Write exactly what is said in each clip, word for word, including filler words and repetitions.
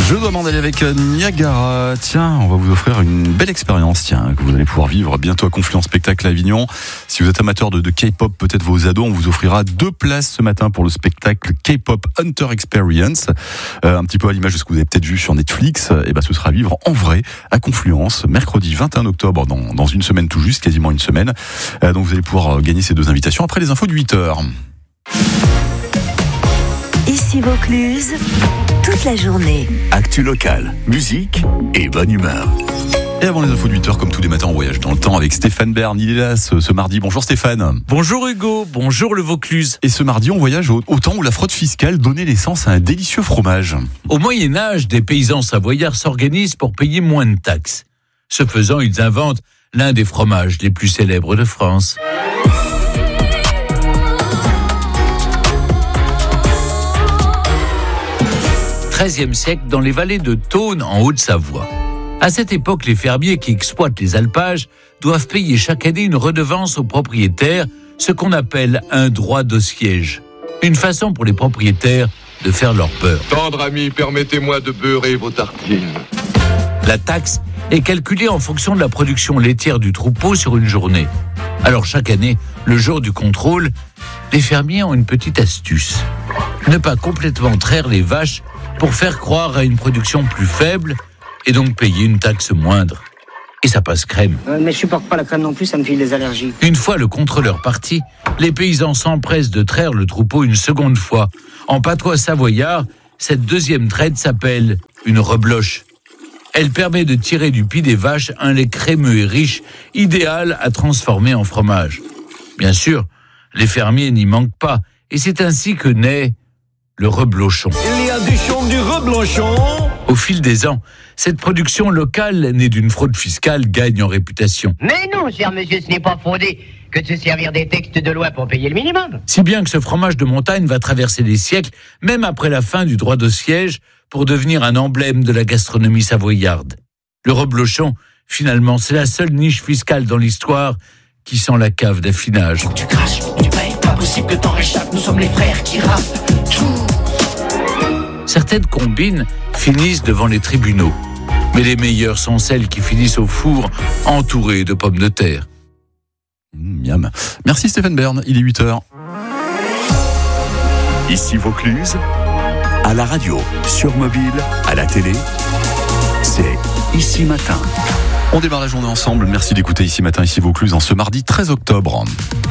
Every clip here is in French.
Je dois m'en aller avec Niagara. Tiens, on va vous offrir une belle expérience, tiens, que vous allez pouvoir vivre bientôt à Confluence Spectacle à Avignon. Si vous êtes amateur de, de K-pop, peut-être vos ados, on vous offrira deux places ce matin pour le spectacle K-pop Hunter Experience. Euh, un petit peu à l'image de ce que vous avez peut-être vu sur Netflix. Et ben, ce sera à vivre en vrai à Confluence, mercredi vingt et un octobre, dans, dans une semaine tout juste, quasiment une semaine. Euh, donc vous allez pouvoir gagner ces deux invitations après les infos de huit heures. Ici Vaucluse, toute la journée. Actu locale, musique et bonne humeur. Et avant les infos de huit heures, comme tous les matins, on voyage dans le temps avec Stéphane Bern. Il est là ce, ce mardi. Bonjour Stéphane. Bonjour Hugo, bonjour le Vaucluse. Et ce mardi, on voyage au, au temps où la fraude fiscale donnait naissance à un délicieux fromage. Au Moyen-Âge, des paysans savoyards s'organisent pour payer moins de taxes. Ce faisant, ils inventent l'un des fromages les plus célèbres de France. treizième siècle, dans les vallées de Thônes, en Haute-Savoie. À cette époque, les fermiers qui exploitent les alpages doivent payer chaque année une redevance aux propriétaires, ce qu'on appelle un droit de siège. Une façon pour les propriétaires de faire leur beurre. Tendre ami, permettez-moi de beurrer vos tartines. La taxe est calculée en fonction de la production laitière du troupeau sur une journée. Alors chaque année, le jour du contrôle, les fermiers ont une petite astuce. Ne pas complètement traire les vaches pour faire croire à une production plus faible et donc payer une taxe moindre. Et ça passe crème. Euh, mais je supporte pas la crème non plus, ça me file des allergies. Une fois le contrôleur parti, les paysans s'empressent de traire le troupeau une seconde fois. En patois savoyard, cette deuxième traite s'appelle une rebloche. Elle permet de tirer du pis des vaches un lait crémeux et riche, idéal à transformer en fromage. Bien sûr, les fermiers n'y manquent pas, et c'est ainsi que naît le reblochon. Il y a du chon, du reblochon. Au fil des ans, cette production locale, née d'une fraude fiscale, gagne en réputation. Mais non, cher monsieur, ce n'est pas fondé que de se servir des textes de loi pour payer le minimum. Si bien que ce fromage de montagne va traverser les siècles, même après la fin du droit de siège, pour devenir un emblème de la gastronomie savoyarde. Le reblochon, finalement, c'est la seule niche fiscale dans l'histoire qui sent la cave d'affinage. Tu craches, tu payes, pas possible que t'en réchappes, nous sommes les frères qui rappent. Certaines combines finissent devant les tribunaux, mais les meilleures sont celles qui finissent au four, entourées de pommes de terre. Mmh, miam. Merci Stéphane Bern, il est huit heures. Ici Vaucluse, à la radio, sur mobile, à la télé, c'est Ici Matin. On démarre la journée ensemble. Merci d'écouter Ici Matin, Ici Vaucluse, en ce mardi treize octobre.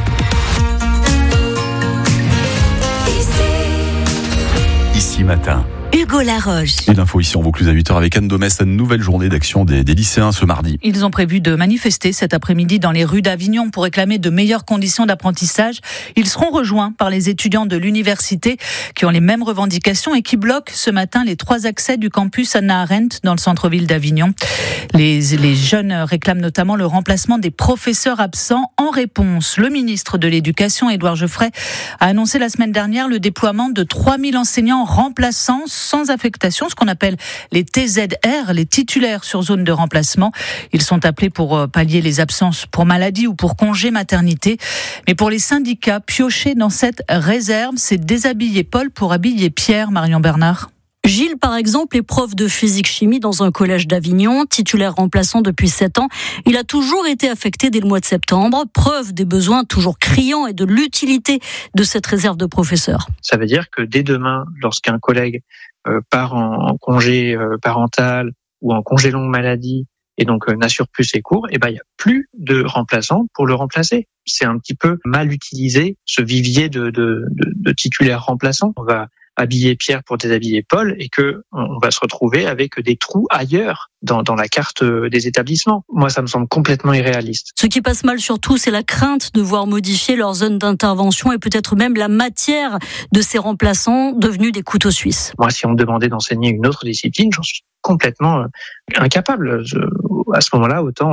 Ici Matin. Hugo Laroche. Et l'info ici en Vaucluse à huit heures avec Anne Domès, une nouvelle journée d'action des, des lycéens ce mardi. Ils ont prévu de manifester cet après-midi dans les rues d'Avignon pour réclamer de meilleures conditions d'apprentissage. Ils seront rejoints par les étudiants de l'université qui ont les mêmes revendications et qui bloquent ce matin les trois accès du campus Hannah Arendt dans le centre-ville d'Avignon. Les, les jeunes réclament notamment le remplacement des professeurs absents. En réponse, le ministre de l'Éducation, Édouard Geoffrey, a annoncé la semaine dernière le déploiement de trois mille enseignants remplaçants sans affectation, ce qu'on appelle les T Z R, les titulaires sur zone de remplacement. Ils sont appelés pour pallier les absences pour maladie ou pour congé maternité. Mais pour les syndicats, piocher dans cette réserve, c'est déshabiller Paul pour habiller Pierre. Marion Bernard. Gilles, par exemple, est prof de physique-chimie dans un collège d'Avignon, titulaire remplaçant depuis sept ans. Il a toujours été affecté dès le mois de septembre, preuve des besoins toujours criants et de l'utilité de cette réserve de professeurs. Ça veut dire que dès demain, lorsqu'un collègue euh, part en, en congé euh, parental ou en congé longue maladie et donc euh, n'assure plus ses cours, et ben il y a plus de remplaçants pour le remplacer. C'est un petit peu mal utilisé ce vivier de, de, de, de titulaires remplaçants. On va habiller Pierre pour déshabiller Paul et que on va se retrouver avec des trous ailleurs dans, dans la carte des établissements. Moi, ça me semble complètement irréaliste. Ce qui passe mal surtout, c'est la crainte de voir modifier leur zone d'intervention et peut-être même la matière de ces remplaçants devenus des couteaux suisses. Moi, si on me demandait d'enseigner une autre discipline, j'en suis complètement incapable. Je, à ce moment-là, autant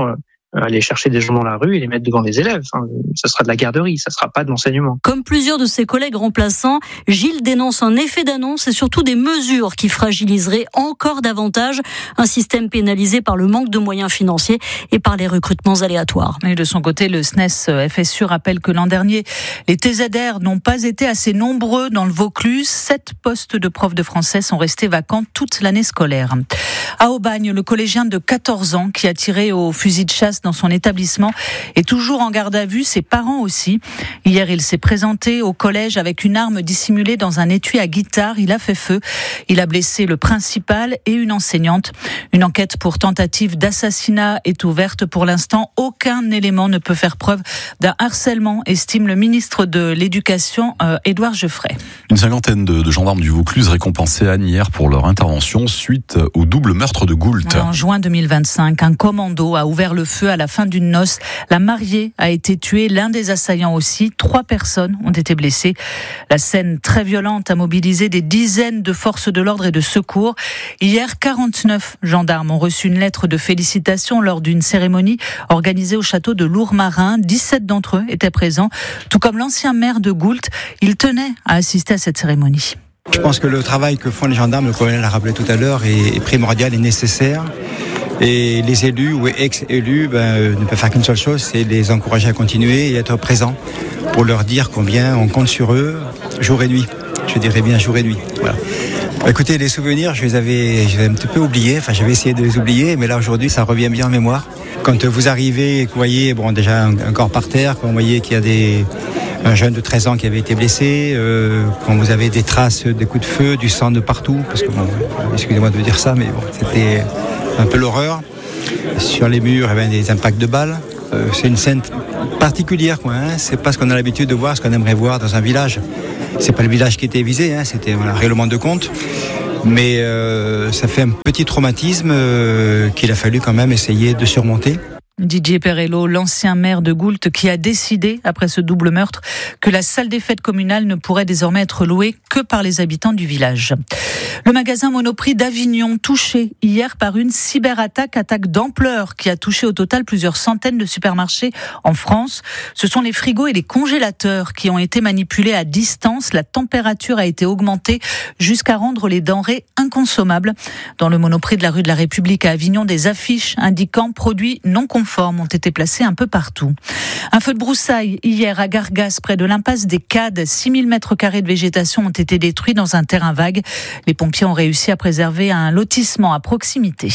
aller chercher des gens dans la rue et les mettre devant les élèves. Enfin, ça sera de la garderie, ça sera pas de l'enseignement. Comme plusieurs de ses collègues remplaçants, Gilles dénonce un effet d'annonce et surtout des mesures qui fragiliseraient encore davantage un système pénalisé par le manque de moyens financiers et par les recrutements aléatoires. Et de son côté, le S N E S F S U rappelle que l'an dernier, les T Z R n'ont pas été assez nombreux dans le Vaucluse. Sept postes de profs de français sont restés vacants toute l'année scolaire. À Aubagne, le collégien de quatorze ans qui a tiré au fusil de chasse dans son établissement est toujours en garde à vue, ses parents aussi. Hier, il s'est présenté au collège avec une arme dissimulée dans un étui à guitare. Il a fait feu. Il a blessé le principal et une enseignante. Une enquête pour tentative d'assassinat est ouverte. Pour l'instant, aucun élément ne peut faire preuve d'un harcèlement, estime le ministre de l'Éducation, euh, Édouard Geoffrey. Une cinquantaine de, de gendarmes du Vaucluse récompensés à Anne hier pour leur intervention suite au double meurtre de Goult. En juin deux mille vingt-cinq, un commando a ouvert le feu à la fin d'une noce. La mariée a été tuée, l'un des assaillants aussi. Trois personnes ont été blessées. La scène très violente a mobilisé des dizaines de forces de l'ordre et de secours. Hier, quarante-neuf gendarmes ont reçu une lettre de félicitations lors d'une cérémonie organisée au château de Lourmarin. dix-sept d'entre eux étaient présents, tout comme l'ancien maire de Goult. Il tenait à assister à cette cérémonie. Je pense que le travail que font les gendarmes, le colonel l'a rappelé tout à l'heure, est primordial et nécessaire. Et les élus ou ex-élus ben, ne peuvent faire qu'une seule chose, c'est les encourager à continuer et être présents pour leur dire combien on compte sur eux jour et nuit. Je dirais bien jour et nuit. Voilà. Écoutez, les souvenirs, je les avais, je les avais un petit peu oubliés. Enfin, j'avais essayé de les oublier, mais là aujourd'hui, ça revient bien en mémoire. Quand vous arrivez et que vous voyez, bon, déjà un, un corps par terre, quand vous voyez qu'il y a des un jeune de treize ans qui avait été blessé, euh, quand vous avez des traces de coups de feu, du sang de partout, parce que bon, excusez-moi de dire ça, mais bon, c'était un peu l'horreur. Sur les murs, il y avait des impacts de balles. Euh, c'est une scène particulière, quoi. Hein. C'est pas ce qu'on a l'habitude de voir, ce qu'on aimerait voir dans un village. C'est pas le village qui était visé, hein. C'était voilà, un règlement de compte. Mais euh, ça fait un petit traumatisme euh, qu'il a fallu quand même essayer de surmonter. Didier Perello, l'ancien maire de Goult, qui a décidé, après ce double meurtre, que la salle des fêtes communale ne pourrait désormais être louée que par les habitants du village. Le magasin Monoprix d'Avignon, touché hier par une cyberattaque, attaque d'ampleur qui a touché au total plusieurs centaines de supermarchés en France. Ce sont les frigos et les congélateurs qui ont été manipulés à distance. La température a été augmentée jusqu'à rendre les denrées inconsommables. Dans le Monoprix de la rue de la République à Avignon, des affiches indiquant produits non conformes ont été placés un peu partout. Un feu de broussailles hier à Gargas, près de l'impasse des Cades. six mille mètres carrés de végétation ont été détruits dans un terrain vague. Les pompiers ont réussi à préserver un lotissement à proximité.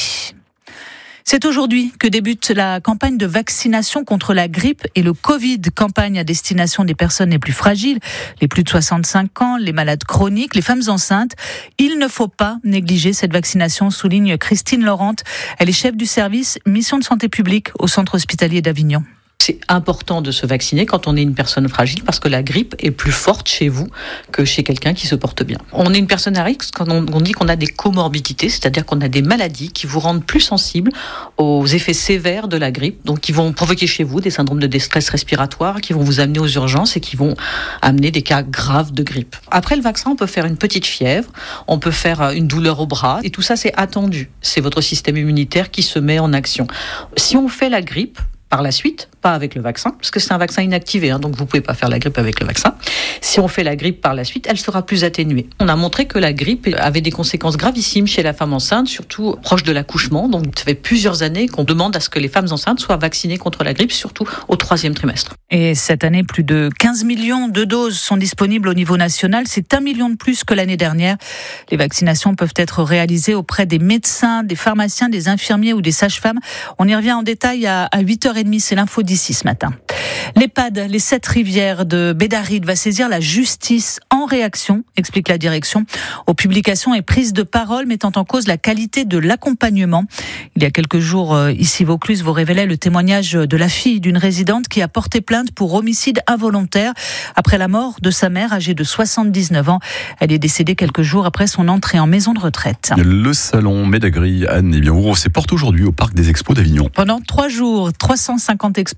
C'est aujourd'hui que débute la campagne de vaccination contre la grippe et le Covid, campagne à destination des personnes les plus fragiles, les plus de soixante-cinq ans, les malades chroniques, les femmes enceintes. Il ne faut pas négliger cette vaccination, souligne Christine Laurent. Elle est chef du service Mission de santé publique au centre hospitalier d'Avignon. C'est important de se vacciner quand on est une personne fragile parce que la grippe est plus forte chez vous que chez quelqu'un qui se porte bien. On est une personne à risque quand on dit qu'on a des comorbidités, c'est-à-dire qu'on a des maladies qui vous rendent plus sensibles aux effets sévères de la grippe, donc qui vont provoquer chez vous des syndromes de déstress respiratoire, qui vont vous amener aux urgences et qui vont amener des cas graves de grippe. Après le vaccin, on peut faire une petite fièvre, on peut faire une douleur au bras et tout ça c'est attendu. C'est votre système immunitaire qui se met en action. Si on fait la grippe, par la suite, pas avec le vaccin, parce que c'est un vaccin inactivé, hein, donc vous pouvez pas faire la grippe avec le vaccin. Si on fait la grippe par la suite, elle sera plus atténuée. On a montré que la grippe avait des conséquences gravissimes chez la femme enceinte, surtout proche de l'accouchement. Donc ça fait plusieurs années qu'on demande à ce que les femmes enceintes soient vaccinées contre la grippe, surtout au troisième trimestre. Et cette année, plus de quinze millions de doses sont disponibles au niveau national. C'est un million de plus que l'année dernière. Les vaccinations peuvent être réalisées auprès des médecins, des pharmaciens, des infirmiers ou des sages-femmes. On y revient en détail à huit heures trente, c'est l'info d'ici ce matin. L'EHPAD, les sept rivières de Bédaride, va saisir la justice en réaction, explique la direction, aux publications et prises de parole mettant en cause la qualité de l'accompagnement. Il y a quelques jours, ici Vaucluse, vous révélait le témoignage de la fille d'une résidente qui a porté plainte pour homicide involontaire après la mort de sa mère âgée de soixante-dix-neuf ans. Elle est décédée quelques jours après son entrée en maison de retraite. Le salon Médagri, Anne, eh bien, ouvre ses portes aujourd'hui au Parc des Expos d'Avignon. Pendant trois jours, trois cent cinquante expos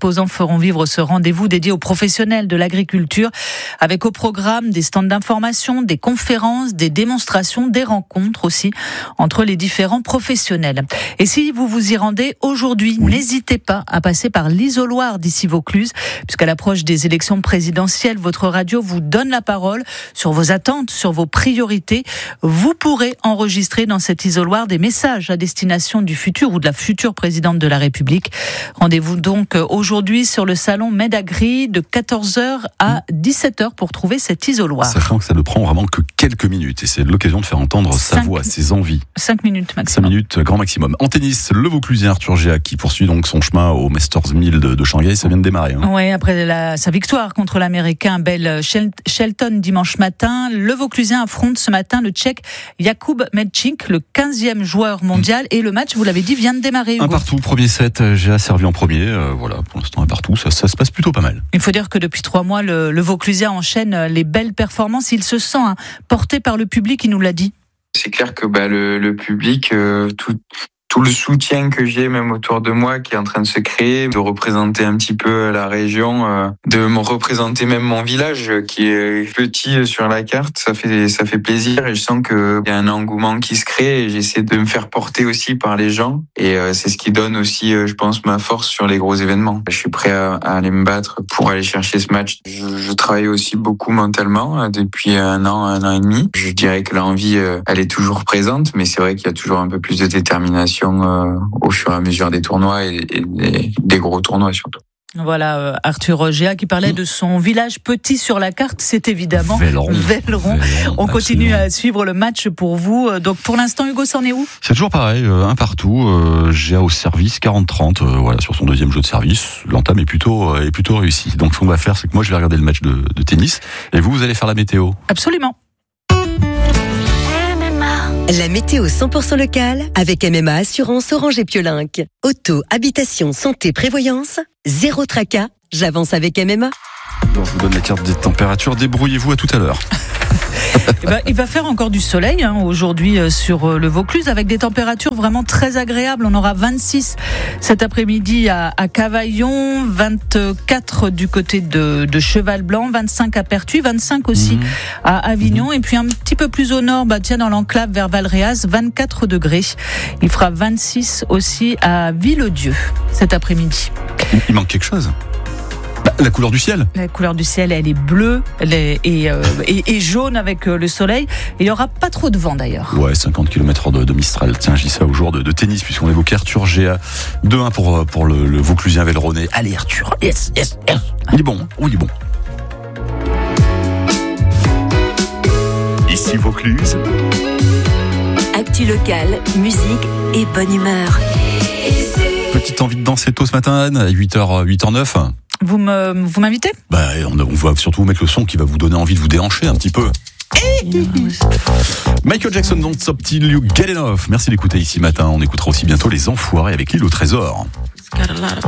exposants feront vivre ce rendez-vous dédié aux professionnels de l'agriculture, avec au programme des stands d'information, des conférences, des démonstrations, des rencontres aussi entre les différents professionnels. Et si vous vous y rendez aujourd'hui, oui. n'hésitez pas à passer par l'isoloir d'ici Vaucluse, puisqu'à l'approche des élections présidentielles, votre radio vous donne la parole sur vos attentes, sur vos priorités. Vous pourrez enregistrer dans cet isoloir des messages à destination du futur ou de la future présidente de la République. Rendez-vous donc aujourd'hui sur le salon Medagri de quatorze heures à dix-sept heures pour trouver cet isoloir. Sachant que ça ne prend vraiment que quelques minutes et c'est l'occasion de faire entendre sa voix, ses envies. Cinq minutes maximum. Cinq minutes, grand maximum. En tennis, le Vauclusien Arthur Géat qui poursuit donc son chemin au Masters mille de, de Shanghai, ça vient de démarrer. Hein. Oui, après la, sa victoire contre l'Américain Bell Shelton dimanche matin, le Vauclusien affronte ce matin le Tchèque Jakub Medčík, le quinzième joueur mondial. Et le match, vous l'avez dit, vient de démarrer. Hugo. Un partout, premier set, Géat servi en premier. Euh, voilà, pour l'instant un partout, ça, ça se passe plutôt pas mal. Il faut dire que depuis trois mois, le, le Vauclusien enchaîne les belles performances. Il se sent hein, porté par le public, il nous l'a dit. C'est clair que bah, le, le public, euh, tout, tout le soutien que j'ai même autour de moi qui est en train de se créer, de représenter un petit peu la région, euh, de me représenter même mon village qui est petit sur la carte, ça fait ça fait plaisir et je sens qu'il y a un engouement qui se crée et j'essaie de me faire porter aussi par les gens et euh, c'est ce qui donne aussi, euh, je pense, ma force sur les gros événements. Je suis prêt à, à aller me battre pour aller chercher ce match. Je, je travaille aussi beaucoup mentalement euh, depuis un an, un an et demi. Je dirais que l'envie, euh, elle est toujours présente, mais c'est vrai qu'il y a toujours un peu plus de détermination Euh, au fur et à mesure des tournois et, et des, des gros tournois surtout. Voilà, euh, Arthur Géat qui parlait de son village petit sur la carte, c'est évidemment Velleron. Velleron. On continue absolument. À suivre le match pour vous. Donc pour l'instant, Hugo, c'en est où ? C'est toujours pareil, euh, un partout. Euh, Géat au service, quarante trente, euh, voilà, sur son deuxième jeu de service. L'entame est plutôt, euh, est plutôt réussie. Donc ce qu'on va faire, c'est que moi, je vais regarder le match de, de tennis et vous, vous allez faire la météo. Absolument. La météo cent pour cent locale avec M M A Assurance Orange et Piolinck. Auto, habitation, santé, prévoyance, zéro tracas. J'avance avec M M A. Donc, je vous donne la carte des températures. Débrouillez-vous, à tout à l'heure. Eh ben, il va faire encore du soleil hein, aujourd'hui euh, sur euh, le Vaucluse avec des températures vraiment très agréables. On aura vingt-six cet après-midi à, à Cavaillon, vingt-quatre du côté de, de Cheval-Blanc, vingt-cinq à Pertuis, vingt-cinq aussi mmh. à Avignon. Mmh. Et puis un petit peu plus au nord, bah, tiens, dans l'enclave vers Valréas, vingt-quatre degrés. Il fera vingt-six aussi à Villedieu cet après-midi. Il manque quelque chose. Bah, la couleur du ciel. La couleur du ciel, elle est bleue elle est, et, euh, et, et jaune avec euh, le soleil. Et il n'y aura pas trop de vent d'ailleurs. Ouais, cinquante kilomètres heure de, de Mistral. Tiens, je dis ça au jour de, de tennis, puisqu'on évoquait Arthur Géat. deux un pour, pour le, le Vauclusien Velleronais. Allez Arthur, yes, yes, yes. Il est bon, oui, il est bon. Ici Vaucluse. Actu locale, musique et bonne humeur. Petite envie de danser tôt ce matin, Anne, à huit heures, huit heures neuf. Vous me, vous m'invitez ? Bah, on, on va surtout vous mettre le son qui va vous donner envie de vous déhancher un petit peu. Michael Jackson, Don't Stop Till You Get Enough. Merci d'écouter ici matin. On écoutera aussi bientôt Les Enfoirés avec l'île au trésor.